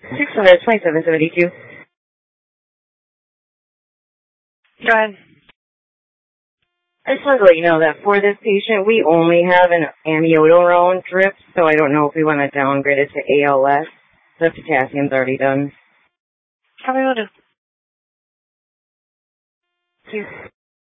627.72. Go ahead. I just wanted to let you know that for this patient, we only have an amiodarone drip, so I don't know if we want to downgrade it to ALS. The potassium's already done. How many will do? Thank you.